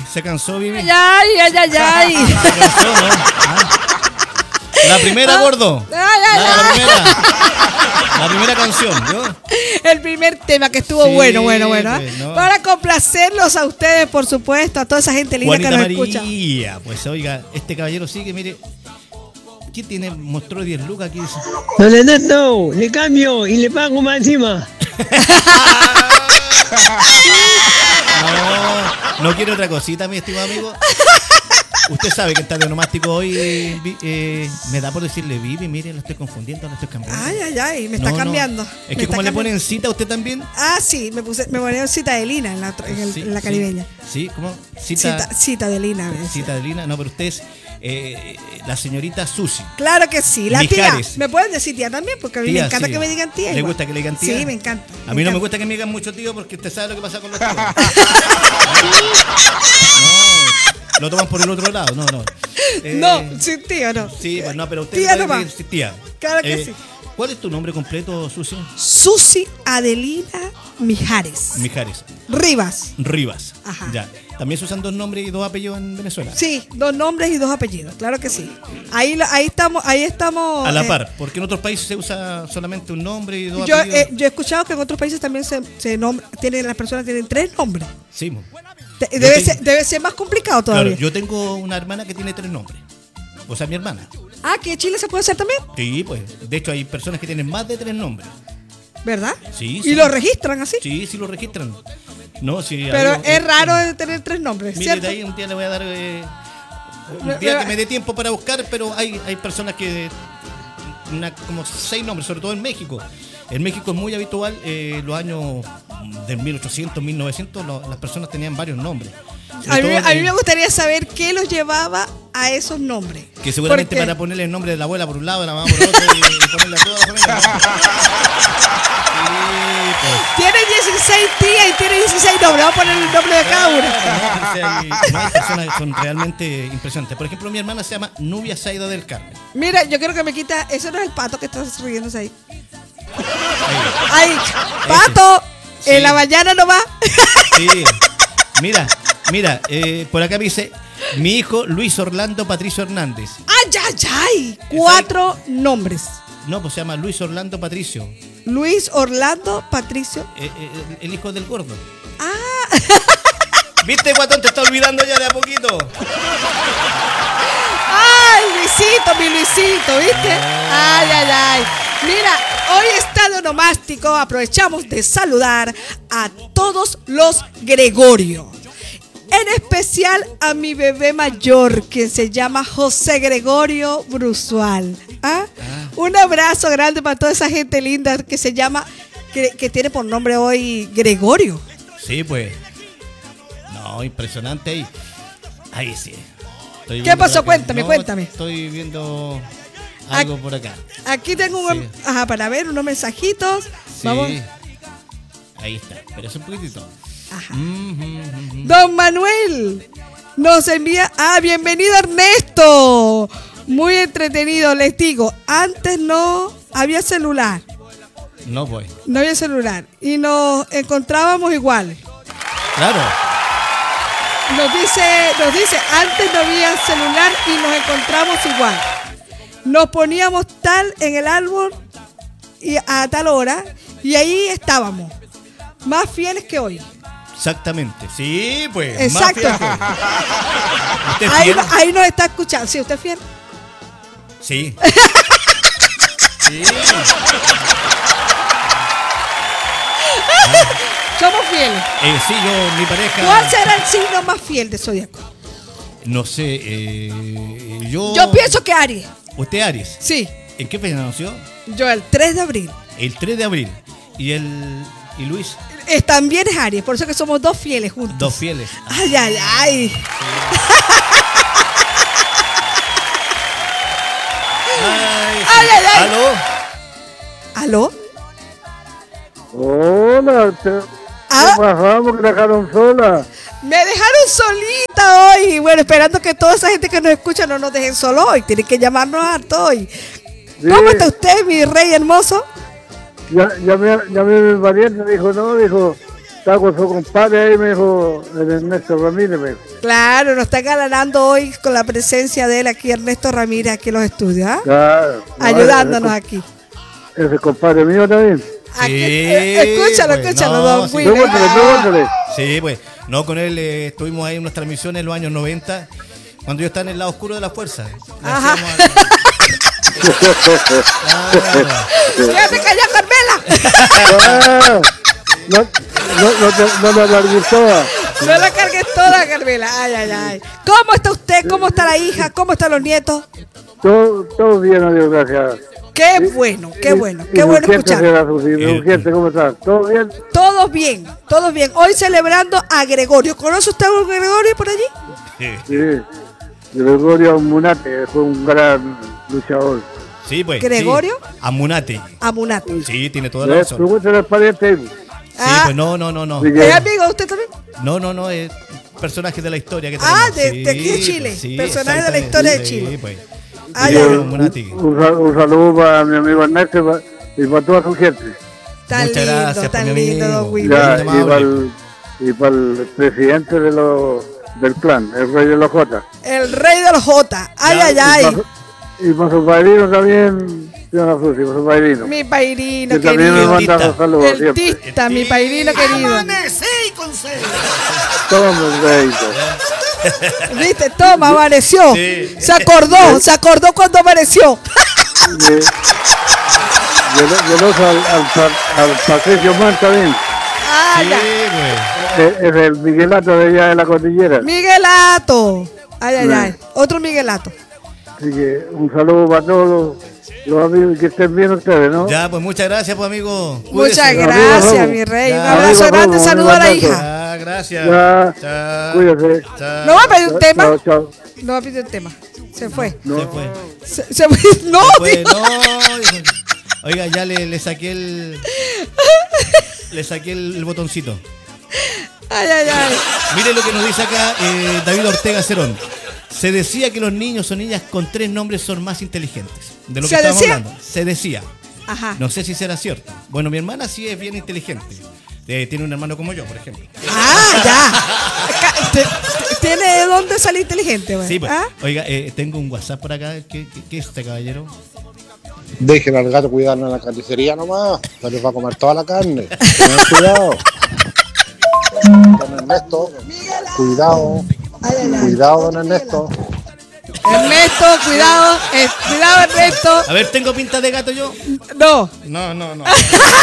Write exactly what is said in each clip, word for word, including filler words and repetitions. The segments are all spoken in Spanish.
¿Se cansó, Vivi? Ay, ay, ay, ay. ¿Se cansó, no? Ah. La primera, Ah. gordo. Ay, ay, La, la ay. primera. La primera canción, ¿yo? El primer tema que estuvo Sí, bueno, bueno, bueno. ¿eh? pues, no. Para complacerlos a ustedes, por supuesto, a toda esa gente linda Juanita que nos escucha. María. Pues oiga, este caballero sí que mire. ¿Qué tiene? Mostró diez lucas aquí. Dice. Don Ernesto, le cambio y le pago más encima. No, no quiere otra cosita, mi estimado amigo. Usted sabe que está de onomástico hoy. Eh, eh, me da por decirle Vivi, mire, lo estoy confundiendo, lo estoy cambiando. Ay, ay, ay, me está No, no. cambiando. Es Me que está como le cambiando. ponen cita a usted también. Ah, sí, me puse, me ponía cita de Lina en la, otra- en el- Sí, en la sí. caribeña. Sí, ¿cómo? Cita, Cita, cita de Lina. me decía. cita de Lina. No, pero usted es eh, la señorita Susi. Claro que sí. La Mijares. tía. ¿Me pueden decir tía también? Porque a mí Tía, me encanta sí. que me digan tía. ¿Le igual. gusta que le digan tía? Sí, me encanta. A mí no me encanta. gusta que me digan mucho tío porque usted sabe lo que pasa con los tíos. No, lo toman por el otro lado, no, no. Eh, No, sin tío, no. Sí, pues no, pero usted Tía puede nomás. decir tía. Claro que sí. ¿Cuál es tu nombre completo, Susi? Susi Adelina Mijares. Mijares. Rivas. Rivas. Ajá. Ya. ¿También se usan dos nombres y dos apellidos en Venezuela? Sí, dos nombres y dos apellidos, claro que sí. Ahí, la- ahí estamos, ahí estamos. A la eh, par, porque en otros países se usa solamente un nombre y dos Yo, apellidos. eh, yo he escuchado que en otros países también se, se nombra- tienen, las personas tienen tres nombres. Sí, mo. Te- Yo Debe tengo- ser, debe ser más complicado todavía. Claro, yo tengo una hermana que tiene tres nombres. O sea, mi hermana. Ah, que en Chile se puede hacer también, Sí, pues. De hecho, hay personas que tienen más de tres nombres. ¿verdad? Sí, Y sí. lo registran así. Sí, sí lo registran. No, sí. Pero hay- es raro de tener tres nombres, Mire, ¿cierto? de ahí un día le voy a dar. eh, un Le- día le- que me dé tiempo para buscar, pero hay, hay personas que. Una, como seis nombres, sobre todo en México. En México es muy habitual, eh, los años del mil ochocientos, mil novecientos, lo- las personas tenían varios nombres. Sobre A mí, todo, a mí eh, me gustaría saber qué los llevaba a esos nombres. Que seguramente Porque- para ponerle el nombre de la abuela por un lado, de la mamá por otro, y, y ponerle a toda la familia. ¿no? Sí, pues. Tiene dieciséis tías y tiene dieciséis nombres. Vamos a poner el nombre de cada una. O sea, hay, no, hay personas que son realmente impresionantes. Por ejemplo, mi hermana se llama Nubia Saida del Carmen. Mira, yo quiero que me quita. Ese no es el pato que está riéndose ahí. Ahí. ¡Ay! ¡Pato! Sí. En la mañana nomás. Sí. Mira, mira, eh, por acá me dice mi hijo Luis Orlando Patricio Hernández. ¡Ay, ay, ay! Cuatro nombres. No, pues se llama Luis Orlando Patricio. Luis Orlando Patricio. eh, eh, el, el hijo del gordo. Ah, ¿Viste, guatón? Te está olvidando ya de a poquito. ¡ay, Luisito, mi Luisito! ¿Viste? ¡Ay, ay, ay! Mira, hoy está de onomástico. Aprovechamos de saludar a todos los Gregorio. En especial a mi bebé mayor, que se llama José Gregorio Brusual. ¿Ah? Un abrazo grande para toda esa gente linda que se llama, que, que tiene por nombre hoy Gregorio. Sí, pues. No, impresionante ahí. Ahí sí. Estoy ¿Qué viendo pasó? por acá. Cuéntame, No, cuéntame. Estoy viendo algo por acá. Aquí tengo un, Sí. ajá, para ver unos mensajitos. Sí. Vamos. Ahí está. Pero es un poquitito. Ajá. Mm, mm, mm, mm. Don Manuel nos envía. Ah, bienvenido Ernesto. Muy entretenido, les digo. Antes no había celular. No, pues. No había celular. Y nos encontrábamos igual. Claro. Nos dice, nos dice, antes no había celular y nos encontramos igual. Nos poníamos tal en el árbol y a tal hora y ahí estábamos. Más fieles que hoy. Exactamente. Sí, pues. más Exacto. fiel que- ¿Usted es Ahí, fiel? ahí nos está escuchando. ¿Sí, usted es fiel? Sí. Sí. Somos fieles. Eh, sí, yo, mi pareja. ¿Cuál será el signo más fiel de Zodíaco? No sé, eh, yo. Yo pienso que Aries. ¿Usted es Aries? Sí. ¿En qué fecha nació? Yo el tres de abril. El tres de abril. ¿Y el y Luis? Eh, también es Aries, por eso que somos dos fieles juntos. Dos fieles. Ay, ay, ay. Ay, Ay, ay, ay. ¿Aló? ¿Aló? Hola, te, ¿qué Ah, pasamos que la dejaron sola? me dejaron solita hoy. Bueno, esperando que toda esa gente que nos escucha no nos dejen solo hoy. Tienen que llamarnos harto hoy. ¿Cómo está usted, mi rey hermoso? Ya, llamé, llamé a mi pariente, dijo, no, dijo, está con su compadre ahí, me dijo, el Ernesto Ramírez, me dijo. Claro, nos está galanando hoy con la presencia de él aquí, Ernesto Ramírez, aquí en los estudios, ¿ah? Claro, Ayudándonos ese, aquí. ese compadre mío también. Aquí, Sí, eh, escúchalo, pues, escúchalo, no, don sí. Wilmer. Pregúntale, pregúntale. Sí, pues. No, con él eh, estuvimos ahí en unas transmisiones en los años noventa, cuando yo estaba en el lado oscuro de la fuerza. Le Ajá. hacíamos a- Ah, ¡Quédate callado, Carmela! Ah, no, no, no, te- no me alargues toda. No la cargues toda, Carmela. Ay, ay, ay. ¿Cómo está usted? ¿Cómo está la hija? ¿Cómo están los nietos? Todo, todo bien, adiós, gracias. Qué bueno, qué bueno, Y- qué y bueno Urgente, escuchar. señora Susi, Urgente, ¿cómo estás? ¿Todo bien? Todos bien, todos bien. Hoy celebrando a Gregorio. ¿Conoce usted a Gregorio por allí? sí. Sí. Gregorio Munate fue un gran luchador. Sí, pues. ¿Gregorio? Sí. Amunate. A Munate. Sí, tiene toda la ¿Ves? razón. Pregúntale al pariente. Sí, Ah. pues no, no, no, no. Sí. ¿Es amigo de usted también? No, no, no, es personaje de la historia que Ah, tenemos. de- de aquí de Chile. pues, sí, Personaje de la exactamente. historia de Sí, Chile. pues. Ay, Y ay, un, ay. Don Munati. un sal- un saludo para mi amigo Ernesto y para, y para toda su gente. Tan Muchas lindo, gracias, tan pues, mi lindo, amigo. don Wilmer. Ya, Muy y, amable. para el, y para el presidente de los del clan, el rey de los Jotas. El rey de los Jota. Ay, Ya, ay, Y ay. para, su- y para su padrino también, señora Susi, para su padrino. Mi pairino Que también me querido. manda Tita. un saludo El siempre. tista, mi pairino querido. Toma, reyito. ¿Viste? Toma, amaneció. Sí. Se acordó, se acordó cuando amaneció. Y- Yo lo- yo lo al, al, al, al Patricio Man también. Ah, Sí, ya. pues. Es, es el Miguelato de allá de la cordillera. Miguelato. Ay, ay, Sí. ay. Otro Miguelato. Así que un saludo para todos los amigos que estén bien ustedes, ¿no? Ya, pues muchas gracias, pues amigo. Muchas Cuídese. gracias, Amigo, mi rey. Un Ya. abrazo Amigo, grande, amigo, saludo a la amigo. hija. Ya, gracias. Ya, Chao. cuídese. Chao. ¿No va a pedir un tema? Chao, chao. No va a pedir un tema. Se fue. No. Se fue. Se, se fue. No, Se fue. dijo. No, dijo. Oiga, ya le, le saqué el. Le saqué el, el botoncito. Ay, ay, ay. Mire lo que nos dice acá eh, David Ortega Cerón. Se decía que los niños o niñas con tres nombres son más inteligentes. De lo que ¿Se estábamos decía? hablando. Se decía. Ajá. No sé si será cierto. Bueno, mi hermana sí es bien inteligente. Eh, tiene un hermano como yo, por ejemplo. Ah, ya. Ca- te- te- Tiene de dónde salir inteligente, güey. Sí, pues. ¿Ah? Oiga, eh, tengo un WhatsApp por acá. ¿Qué, qué, qué es este caballero? Dejen al gato cuidarlo en la carnicería nomás, no les va a comer toda la carne. Tengan cuidado. Don Ernesto, cuidado. Ay, ay, ay. Cuidado, don Ernesto. Ernesto, cuidado. eh, cuidado, Ernesto. A ver, ¿tengo pinta de gato yo? No. No, no, no.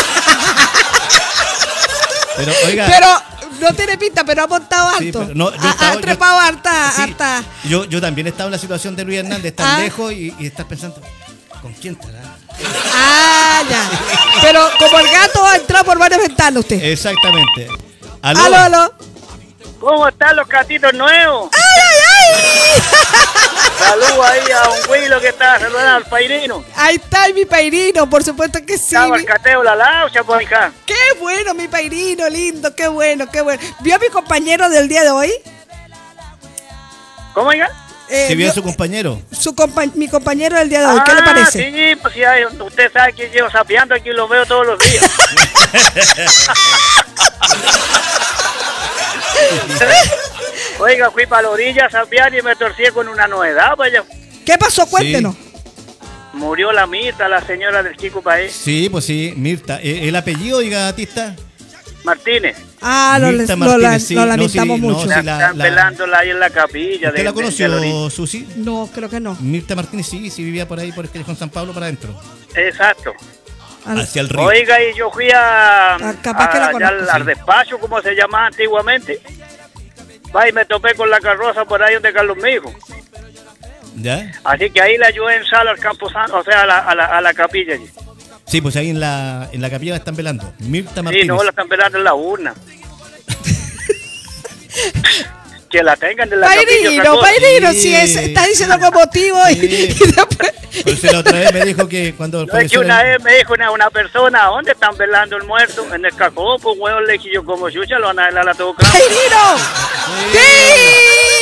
Pero, oiga. Pero no tiene pinta, pero ha montado alto. Sí, pero no, yo ha, estaba- ha yo- trepado harta, sí, harta. yo, yo también estaba en la situación de Luis Hernández, tan Ah. lejos y, y estás pensando, ¿con quién estará? Ah, ya. Pero como el gato ha entrado por varias ventanas usted. Exactamente. ¿Aló? Aló, aló. ¿Cómo están los gatitos nuevos? ¡Ay, ay, ay! Saludos ahí a un Willo que está saludando al pairino. Ahí está mi pairino, por supuesto que sí. Estaba mi- el cateo la laucha por acá. Qué bueno, mi pairino, lindo, qué bueno, qué bueno. ¿Vio a mi compañero del día de hoy? ¿Cómo, oiga? Eh, ¿Se vio a vio- su compañero? su compa- mi compañero del día de hoy, ¿qué le Ah, parece? Sí, pues sí, ay, usted sabe que llevo sapeando aquí, lo veo todos los días. Oiga, fui para la orilla a sapear y me torcí con una novedad, pues ya ¿Qué pasó? Cuéntenos. murió la Mirta, la señora del Chico País, Sí, pues sí, Mirta. Eh, ¿El apellido, oiga, Gatista? Martínez. Ah, lo, Mirta lo, la- Martínez, sí, lo no, lamentamos sí, no, mucho. sí. La- la- están la- velándola ahí en la capilla. ¿Usted de- la de- de la orilla. conoció, Susi? No, creo que no. Mirta Martínez, sí, sí vivía por ahí, por el callejón San Pablo, para adentro. Exacto. Al- Hacia el río. Oiga, y yo fui a, Ah, capaz que la a- allá conozco, al, al sí. despacho, como se llamaba antiguamente. Va y me topé con la carroza por ahí donde Carlos Mijo. ¿Ya? Así que ahí la ayudé en sala al Campo Santo, o sea, a la, a la, a la capilla allí. Sí, pues ahí en la, en la capilla la están velando. Mirta Sí, Martínez. no, la están velando en la urna. Que la tengan en la capilla. Pairino, otra cosa. pairino, Sí. si es, está diciendo con motivo y, Sí. y después... Por eso la otra vez me dijo que cuando No, es que falleció una la- vez me dijo una, una persona, ¿dónde están velando el muerto? En el cajón, pues huevo, le dije yo, como chucha, lo van a velar a todo campo. ¡Pairino! ¡Sí!